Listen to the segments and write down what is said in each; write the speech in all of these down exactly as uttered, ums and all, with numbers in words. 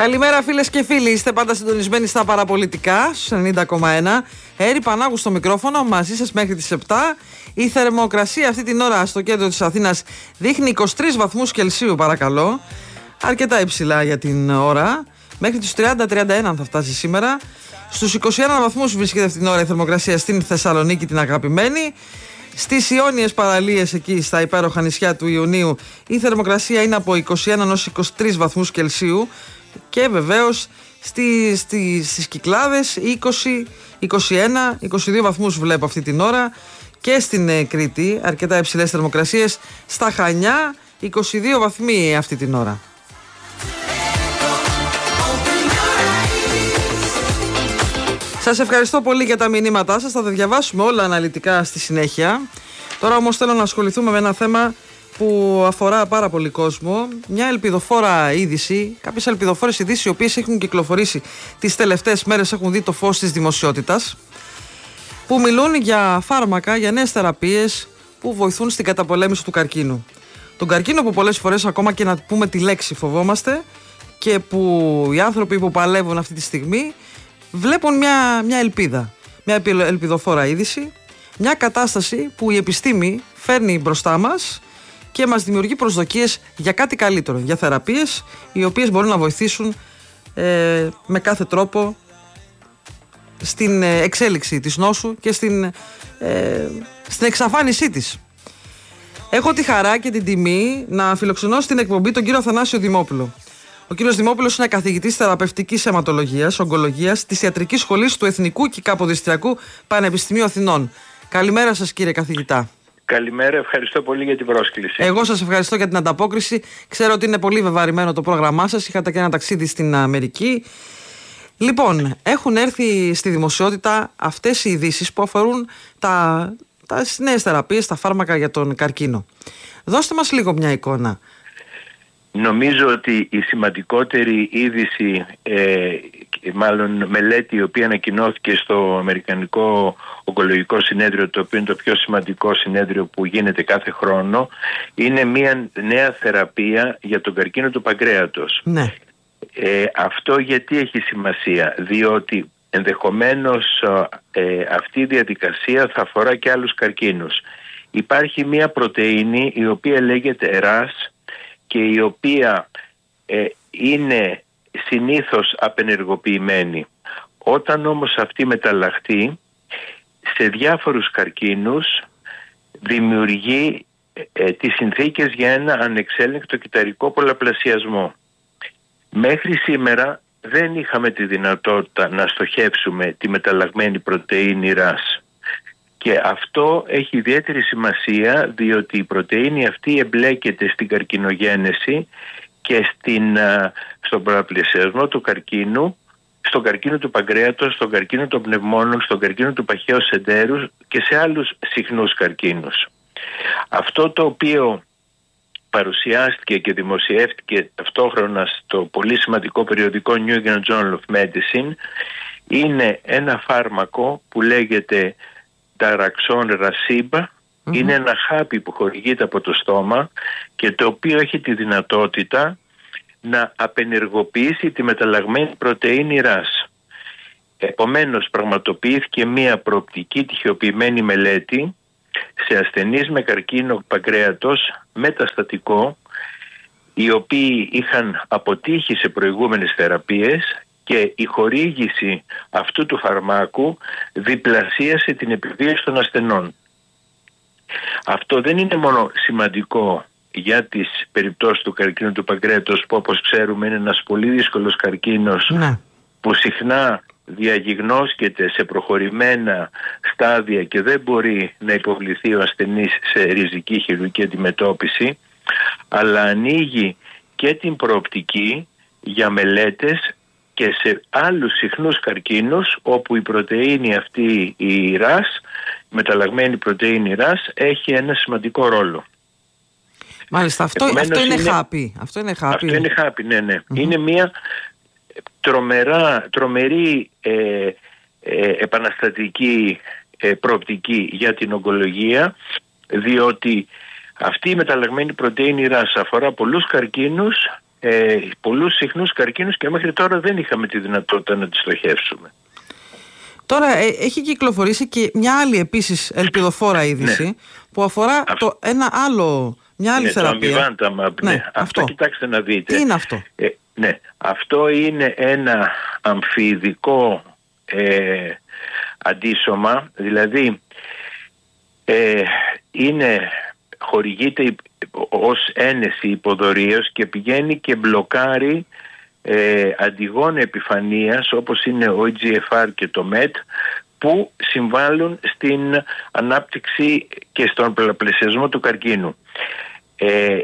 Καλημέρα φίλες και φίλοι, είστε πάντα συντονισμένοι στα παραπολιτικά στους ενενήντα κόμμα ένα. Έρη Πανάγου στο μικρόφωνο, μαζί σας μέχρι τις επτά. Η θερμοκρασία αυτή την ώρα στο κέντρο της Αθήνας δείχνει είκοσι τρεις βαθμούς Κελσίου, παρακαλώ. Αρκετά υψηλά για την ώρα. Μέχρι τους τριάντα τριάντα ένα θα φτάσει σήμερα. Στους είκοσι ένα βαθμούς βρίσκεται αυτή την ώρα η θερμοκρασία στην Θεσσαλονίκη, την αγαπημένη. Στις Ιόνιες παραλίες, εκεί στα υπέροχα νησιά του Ιουνίου, η θερμοκρασία είναι από είκοσι ένα έως είκοσι τρεις βαθμούς Κελσίου. Και βεβαίως στις, στις, στις Κυκλάδες είκοσι, είκοσι ένα, είκοσι δύο βαθμούς βλέπω αυτή την ώρα. Και στην ε, Κρήτη αρκετά υψηλές θερμοκρασίες. Στα Χανιά είκοσι δύο βαθμοί αυτή την ώρα. Σας ευχαριστώ πολύ για τα μηνύματά σας. Θα τα διαβάσουμε όλα αναλυτικά στη συνέχεια. Τώρα όμως θέλω να ασχοληθούμε με ένα θέμα που αφορά πάρα πολύ κόσμο. Μια ελπιδοφόρα είδηση, κάποιες ελπιδοφόρες ειδήσεις οι οποίες έχουν κυκλοφορήσει τις τελευταίες μέρες, έχουν δει το φως της δημοσιότητας, που μιλούν για φάρμακα, για νέες θεραπείες που βοηθούν στην καταπολέμηση του καρκίνου. Τον καρκίνο που πολλές φορές, ακόμα και να πούμε τη λέξη, φοβόμαστε, και που οι άνθρωποι που παλεύουν αυτή τη στιγμή βλέπουν μια, μια ελπίδα, μια ελπιδοφόρα είδηση, μια κατάσταση που η επιστήμη φέρνει μπροστά μας και μας δημιουργεί προσδοκίες για κάτι καλύτερο, για θεραπείες οι οποίες μπορούν να βοηθήσουν ε, με κάθε τρόπο στην εξέλιξη της νόσου και στην, ε, στην εξαφάνισή της. Έχω τη χαρά και την τιμή να φιλοξενώ στην εκπομπή τον κύριο Αθανάσιο Δημόπουλο. Ο κύριος Δημόπουλος είναι καθηγητής θεραπευτικής αιματολογίας, ογκολογίας της Ιατρικής Σχολής του Εθνικού και Καποδιστριακού Πανεπιστημίου Αθηνών. Καλημέρα σας, κύριε καθηγητά. Καλημέρα, ευχαριστώ πολύ για την πρόσκληση. Εγώ σας ευχαριστώ για την ανταπόκριση. Ξέρω ότι είναι πολύ βεβαρημένο το πρόγραμμά σας. Είχατε και ένα ταξίδι στην Αμερική. Λοιπόν, έχουν έρθει στη δημοσιότητα αυτές οι ειδήσεις που αφορούν τα, τα νέες θεραπείες, τα φάρμακα για τον καρκίνο. Δώστε μας λίγο μια εικόνα. Νομίζω ότι η σημαντικότερη είδηση, ε, μάλλον μελέτη, η οποία ανακοινώθηκε στο Αμερικανικό Ογκολογικό Συνέδριο, το οποίο είναι το πιο σημαντικό συνέδριο που γίνεται κάθε χρόνο, είναι μια νέα θεραπεία για τον καρκίνο του παγκρέατος. Ναι. Ε, αυτό γιατί έχει σημασία? Διότι ενδεχομένως ε, αυτή η διαδικασία θα αφορά και άλλους καρκίνους. Υπάρχει μια πρωτεΐνη η οποία λέγεται ρας και η οποία ε, είναι συνήθως απενεργοποιημένη. Όταν όμως αυτή μεταλλαχτεί σε διάφορους καρκίνους, δημιουργεί ε, τις συνθήκες για ένα ανεξέλεγκτο κυταρικό πολλαπλασιασμό. Μέχρι σήμερα δεν είχαμε τη δυνατότητα να στοχεύσουμε τη μεταλλαγμένη πρωτεΐνη ρας. Και αυτό έχει ιδιαίτερη σημασία, διότι η πρωτεΐνη αυτή εμπλέκεται στην καρκινογένεση και στην, στον πολλαπλασιασμό του καρκίνου, στον καρκίνο του παγκρέατος, στον καρκίνο των πνευμόνων, στον καρκίνο του παχαίου εντέρους και σε άλλους συχνούς καρκίνους. Αυτό το οποίο παρουσιάστηκε και δημοσιεύτηκε ταυτόχρονα στο πολύ σημαντικό περιοδικό New England Journal of Medicine είναι ένα φάρμακο που λέγεται Ταραξόν Ρασίμπα. Mm-hmm. Είναι ένα χάπι που χορηγείται από το στόμα και το οποίο έχει τη δυνατότητα να απενεργοποιήσει τη μεταλλαγμένη πρωτεΐνη ρας. Επομένως πραγματοποιήθηκε μία προοπτική τυχιοποιημένη μελέτη σε ασθενείς με καρκίνο παγκρέατος μεταστατικό, οι οποίοι είχαν αποτύχει σε προηγούμενες θεραπείες, και η χορήγηση αυτού του φαρμάκου διπλασίασε την επιβίωση των ασθενών. Αυτό δεν είναι μόνο σημαντικό για τις περιπτώσεις του καρκίνου του παγκρέατος, που όπως ξέρουμε είναι ένας πολύ δύσκολος καρκίνος, ναι, που συχνά διαγιγνώσκεται σε προχωρημένα στάδια και δεν μπορεί να υποβληθεί ο ασθενής σε ριζική χειρουργική αντιμετώπιση, αλλά ανοίγει και την προοπτική για μελέτες και σε άλλους συχνούς καρκίνους, όπου η πρωτεΐνη αυτή, η ρας, η μεταλλαγμένη πρωτεΐνη ρας, έχει ένα σημαντικό ρόλο. Μάλιστα, αυτό, αυτό είναι χάπι. Αυτό είναι χάπι. Αυτό είναι χάπι, ναι, ναι. Mm-hmm. Είναι μια τρομερά, τρομερή ε, ε, επαναστατική ε, προοπτική για την ογκολογία, διότι αυτή η μεταλλαγμένη πρωτεΐνη ρας αφορά πολλούς καρκίνους, ε, πολλούς συχνούς καρκίνους και μέχρι τώρα δεν είχαμε τη δυνατότητα να τις στοχεύσουμε. Τώρα ε, έχει κυκλοφορήσει και μια άλλη επίσης ελπιδοφόρα είδηση, ναι, που αφορά αυτό, το, ένα άλλο, μια άλλη, ναι, θεραπεία. Το Amivantamab, ναι. ναι. Αυτό, αυτό κοιτάξτε να δείτε. Τι είναι αυτό? Ε, ναι, αυτό είναι ένα αμφιειδικό ε, αντίσωμα, δηλαδή ε, είναι, χορηγείται ως ένεση υποδορίως και πηγαίνει και μπλοκάρει ε, αντιγόνα επιφανείας όπως είναι ο ι τζι εφ αρ και το μετ, που συμβάλλουν στην ανάπτυξη και στον πολλαπλασιασμό του καρκίνου. Ε,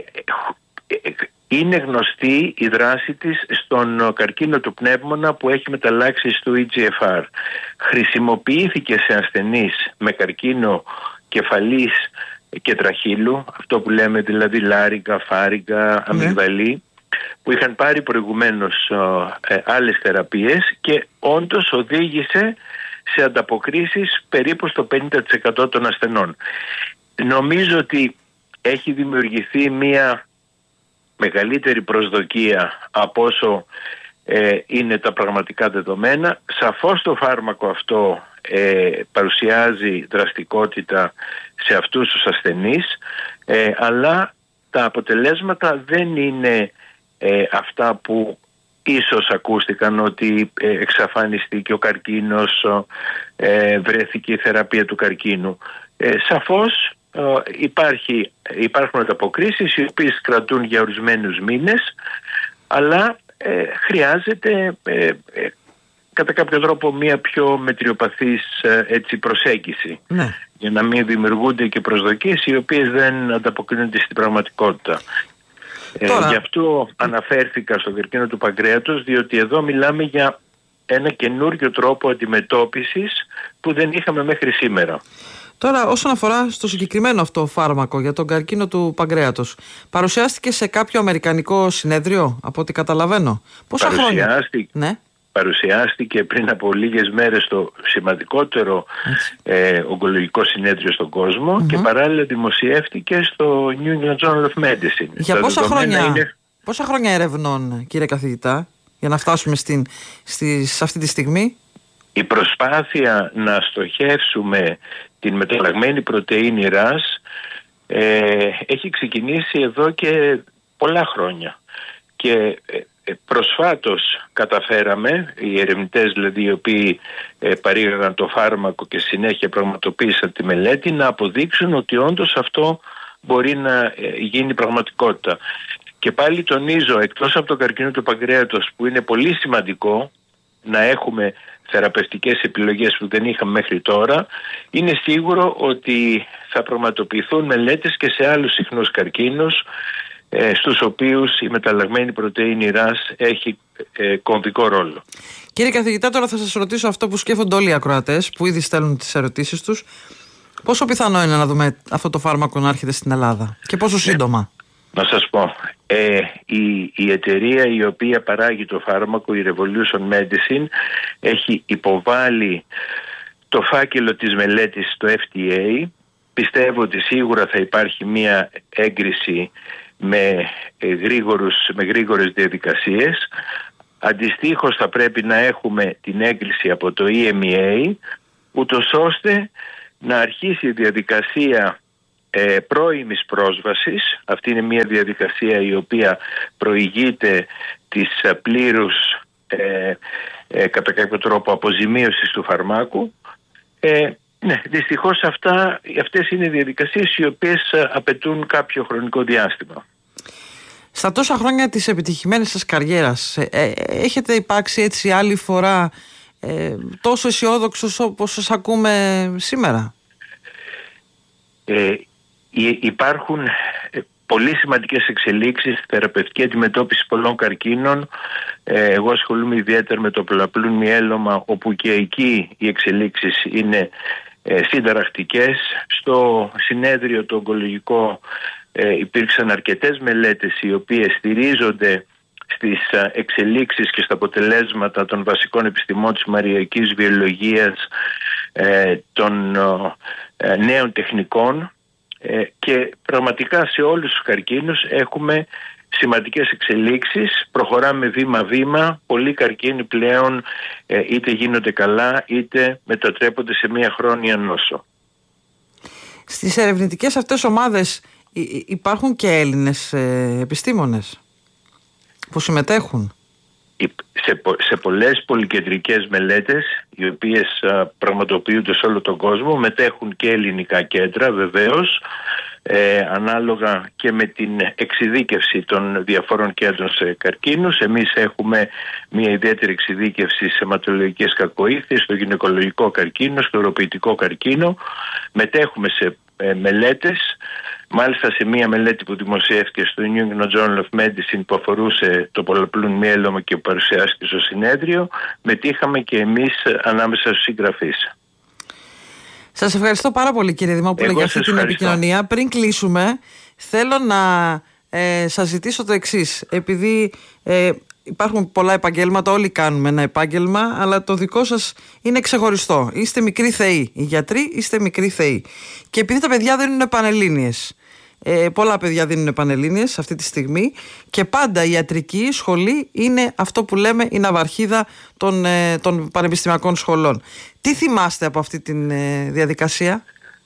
είναι γνωστή η δράση της στον καρκίνο του πνεύμονα που έχει μεταλλάξει στο ι τζι εφ αρ. Χρησιμοποιήθηκε σε ασθενείς με καρκίνο κεφαλής και τραχύλου, αυτό που λέμε δηλαδή λάριγκα, φάριγκα, αμυγδαλή, που είχαν πάρει προηγουμένως ε, άλλες θεραπείες και όντως οδήγησε σε ανταποκρίσεις περίπου στο πενήντα τοις εκατό των ασθενών. Νομίζω ότι έχει δημιουργηθεί μία μεγαλύτερη προσδοκία από όσο ε, είναι τα πραγματικά δεδομένα. Σαφώς το φάρμακο αυτό ε, παρουσιάζει δραστικότητα σε αυτούς τους ασθενείς, ε, αλλά τα αποτελέσματα δεν είναι ε, αυτά που ίσως ακούστηκαν, ότι ε, εξαφανιστήκε ο καρκίνος, ε, βρέθηκε η θεραπεία του καρκίνου. Ε, σαφώς ε, υπάρχει, υπάρχουν ανταποκρίσεις οι οποίες κρατούν για ορισμένους μήνες, αλλά ε, χρειάζεται ε, ε, κατά κάποιο τρόπο μια πιο μετριοπαθής ε, έτσι, προσέγγιση, ναι, για να μην δημιουργούνται και προσδοκίες οι οποίες δεν ανταποκρίνονται στην πραγματικότητα. Τώρα... Ε, γι' αυτό αναφέρθηκα στον καρκίνο του παγκρέατος, διότι εδώ μιλάμε για ένα καινούριο τρόπο αντιμετώπισης που δεν είχαμε μέχρι σήμερα. Τώρα, όσον αφορά στο συγκεκριμένο αυτό φάρμακο για τον καρκίνο του παγκρέατος, παρουσιάστηκε σε κάποιο αμερικανικό συνέδριο, από ό,τι καταλαβαίνω? Πόσα χρόνια? Ναι. Παρουσιάστηκε πριν από λίγες μέρες το σημαντικότερο ε, ογκολογικό συνέδριο στον κόσμο, mm-hmm, και παράλληλα δημοσιεύτηκε στο New England Journal of Medicine. Για πόσα χρόνια, είναι... πόσα χρόνια ερευνών, κύριε καθηγητά, για να φτάσουμε στην, στη, σε αυτή τη στιγμή? Η προσπάθεια να στοχεύσουμε την μεταλλαγμένη πρωτεΐνη ρας ε, έχει ξεκινήσει εδώ και πολλά χρόνια. Και ε, προσφάτως καταφέραμε, οι ερευνητές δηλαδή οι οποίοι ε, παρήγαγαν το φάρμακο και συνέχεια πραγματοποίησαν τη μελέτη, να αποδείξουν ότι όντως αυτό μπορεί να ε, γίνει πραγματικότητα. Και πάλι τονίζω, εκτός από το καρκίνο του παγκρέατος που είναι πολύ σημαντικό να έχουμε θεραπευτικές επιλογές που δεν είχαμε μέχρι τώρα, είναι σίγουρο ότι θα πραγματοποιηθούν μελέτες και σε άλλους συχνούς καρκίνους, ε, στους οποίους η μεταλλαγμένη πρωτεΐνη ρας έχει ε, κομβικό ρόλο. Κύριε καθηγητά, τώρα θα σας ρωτήσω αυτό που σκέφτονται όλοι οι ακροατές που ήδη στέλνουν τις ερωτήσεις τους. Πόσο πιθανό είναι να δούμε αυτό το φάρμακο να έρχεται στην Ελλάδα και πόσο σύντομα? Να σας πω, ε, η, η εταιρεία η οποία παράγει το φάρμακο, η Revolution Medicine, έχει υποβάλει το φάκελο της μελέτης στο εφ ντι έι. Πιστεύω ότι σίγουρα θα υπάρχει μια έγκριση με, ε, γρήγορους, με γρήγορες διαδικασίες. Αντιστοίχως θα πρέπει να έχουμε την έγκριση από το ι εμ ι έι, ούτως ώστε να αρχίσει η διαδικασία ε, πρώιμης πρόσβασης. Αυτή είναι μια διαδικασία η οποία προηγείται της πλήρους ε, ε, κατά κάποιο τρόπο αποζημίωσης του φαρμάκου. Ε, ναι, δυστυχώς αυτά, αυτές είναι οι διαδικασίες οι οποίες απαιτούν κάποιο χρονικό διάστημα. Στα τόσα χρόνια της επιτυχημένης σας καριέρας, ε, ε, έχετε υπάρξει έτσι άλλη φορά ε, τόσο αισιόδοξος όπως σας ακούμε σήμερα? Ε, υπάρχουν πολύ σημαντικές εξελίξεις στη θεραπευτική αντιμετώπιση πολλών καρκίνων. Ε, εγώ ασχολούμαι ιδιαίτερα με το πολλαπλούν μυέλωμα, όπου και εκεί οι εξελίξεις είναι ε, συνταρακτικές. Στο συνέδριο το ογκολογικό ε, υπήρξαν αρκετές μελέτες οι οποίες στηρίζονται στις εξελίξεις και στα αποτελέσματα των βασικών επιστημών της μαριακής βιολογίας, ε, των ε, νέων τεχνικών, ε, και πραγματικά σε όλους τους καρκίνους έχουμε σημαντικές εξελίξεις, προχωράμε βήμα-βήμα, πολλοί καρκίνοι πλέον ε, είτε γίνονται καλά είτε μετατρέπονται σε μια χρόνια νόσο. Στις ερευνητικές αυτές ομάδες υπάρχουν και Έλληνες ε, επιστήμονες που συμμετέχουν? Σε, σε πολλές πολυκεντρικές μελέτες, οι οποίες α, πραγματοποιούνται σε όλο τον κόσμο, μετέχουν και ελληνικά κέντρα βεβαίως, ε, ανάλογα και με την εξειδίκευση των διαφόρων κέντρων σε καρκίνους. Εμείς έχουμε μια ιδιαίτερη εξειδίκευση σε αιματολογικές κακοήθειες, στο γυναικολογικό καρκίνο, στο ουροποιητικό καρκίνο. Μετέχουμε σε ε, μελέτες. Μάλιστα σε μία μελέτη που δημοσιεύτηκε στο New England Journal of Medicine που αφορούσε το πολλαπλούν μυέλωμα και που παρουσιάστηκε στο συνέδριο, μετήχαμε και εμείς ανάμεσα στους συγγραφείς. Σας ευχαριστώ πάρα πολύ, κύριε Δημόπουλε, για αυτή την επικοινωνία. Πριν κλείσουμε, θέλω να ε, σας ζητήσω το εξής. Επειδή ε, υπάρχουν πολλά επαγγέλματα, όλοι κάνουμε ένα επάγγελμα, αλλά το δικό σας είναι ξεχωριστό. Είστε μικροί θεοί. Οι γιατροί είστε μικροί θεοί. Και επειδή τα παιδιά δεν είναι πανελλήνιες, ε, πολλά παιδιά δεν είναι πανελλήνιες αυτή τη στιγμή, και πάντα η ιατρική σχολή είναι αυτό που λέμε η ναυαρχίδα των, ε, των πανεπιστημιακών σχολών. Τι θυμάστε από αυτή τη ε, διαδικασία?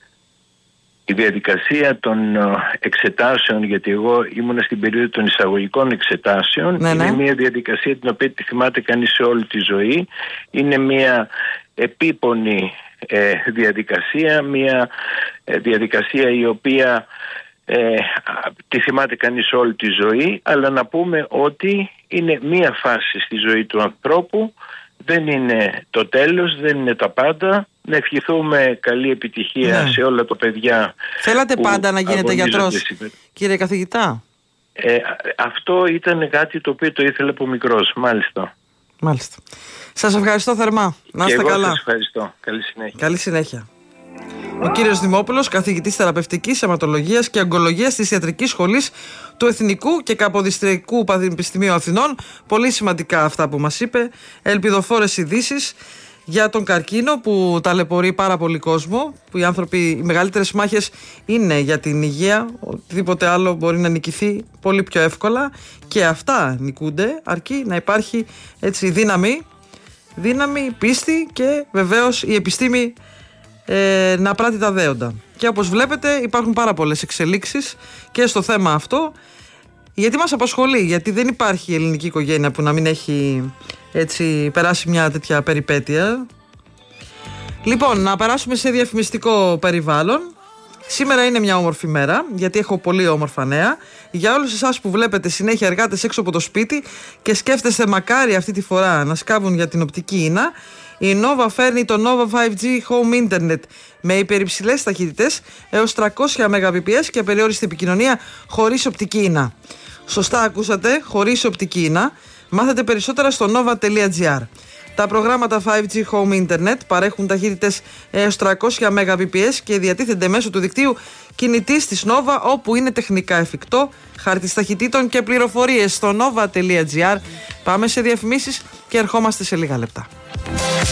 Η διαδικασία των εξετάσεων, γιατί εγώ ήμουν στην περίοδο των εισαγωγικών εξετάσεων, ναι, είναι ναι. μια διαδικασία την οποία τη θυμάται κανείς σε όλη τη ζωή. Είναι μια επίπονη ε, διαδικασία, μια ε, διαδικασία η οποία ε, τη θυμάται κανείς σε όλη τη ζωή, αλλά να πούμε ότι είναι μια φάση στη ζωή του ανθρώπου, δεν είναι το τέλος, δεν είναι τα πάντα. Να ευχηθούμε καλή επιτυχία ναι. σε όλα τα παιδιά. Θέλατε πάντα να γίνετε γιατρός, σήμερα. Κύριε καθηγητά? Ε, αυτό ήταν κάτι το οποίο το ήθελα από μικρός, μάλιστα. Μάλιστα. Σας ευχαριστώ θερμά. Να είστε και καλά. Εγώ σας ευχαριστώ. Καλή συνέχεια. Καλή συνέχεια. Ο κύριος Δημόπουλος, καθηγητής θεραπευτικής αιματολογίας και ογκολογίας της Ιατρικής Σχολής του Εθνικού και Καποδιστριακού Πανεπιστημίου Αθηνών. Πολύ σημαντικά αυτά που μας είπε. Ελπιδοφόρες ειδήσεις για τον καρκίνο που ταλαιπωρεί πάρα πολύ κόσμο, που οι άνθρωποι, οι μεγαλύτερες μάχες είναι για την υγεία, οτιδήποτε άλλο μπορεί να νικηθεί πολύ πιο εύκολα, και αυτά νικούνται αρκεί να υπάρχει έτσι δύναμη, δύναμη, πίστη και βεβαίως η επιστήμη ε, να πράττει τα δέοντα. Και όπως βλέπετε υπάρχουν πάρα πολλές εξελίξεις και στο θέμα αυτό, γιατί μας απασχολεί, γιατί δεν υπάρχει ελληνική οικογένεια που να μην έχει έτσι περάσει μια τέτοια περιπέτεια. Λοιπόν, να περάσουμε σε διαφημιστικό περιβάλλον. Σήμερα είναι μια όμορφη μέρα, γιατί έχω πολύ όμορφα νέα. Για όλους εσάς που βλέπετε συνέχεια εργάτες έξω από το σπίτι και σκέφτεστε μακάρι αυτή τη φορά να σκάβουν για την οπτική ίνα, η Nova φέρνει το Nova φάιβ τζι Home Internet με υπερυψηλές ταχύτητες έως τριακόσια μεγαμπιτ και απεριόριστη επικοινωνία χωρίς οπτική ίνα. Σωστά ακούσατε, χωρίς οπτική ίνα. Μάθετε περισσότερα στο nova τελεία gr. Τα προγράμματα φάιβ τζι Home Internet παρέχουν ταχύτητες έως τριακόσια μεγαμπιτ και διατίθενται μέσω του δικτύου κινητής της Nova, όπου είναι τεχνικά εφικτό, χάρτης ταχυτήτων και πληροφορίες στο nova τελεία gr. Πάμε σε διαφημίσεις και ερχόμαστε σε λίγα λεπτά.